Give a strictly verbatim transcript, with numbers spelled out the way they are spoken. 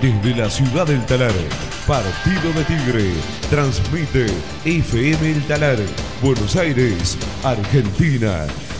desde la ciudad del Talar, Partido de Tigre, transmite F M El Talar, Buenos Aires, Argentina.